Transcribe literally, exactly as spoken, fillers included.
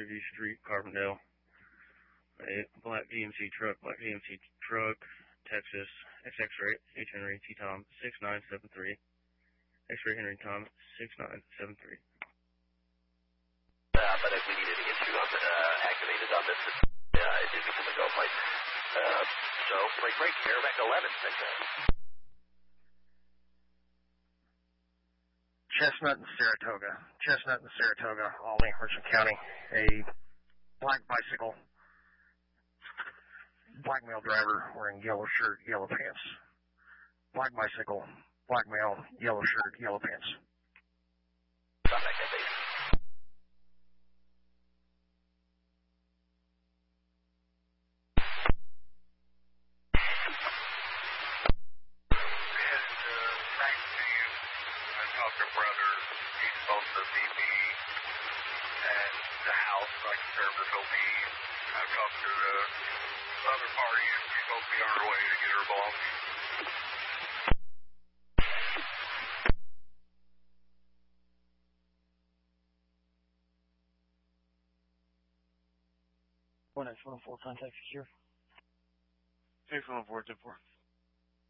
Clearview Street, Carbondale. A black G M C truck, black G M C truck, Texas, X X-ray, H Henry, T-Tom, six nine seven three. X-ray Henry, Tom, six nine seven three. Uh, but if we needed to get you up, uh, activated on this, uh, it did become a go flight. Uh, so, break, break, Airback eleven, thanks, uh. Chestnut and Saratoga. Chestnut and Saratoga, Albany, Richland County. A black bicycle, black male driver wearing yellow shirt, yellow pants. Black bicycle, black male, yellow shirt, yellow pants. Contact that base. Brother, he's supposed to be me at the house, like service O B. I've talked to the other party, and she's supposed to be on her way to get her belongings. one X one oh four, contact secure. six one four two four.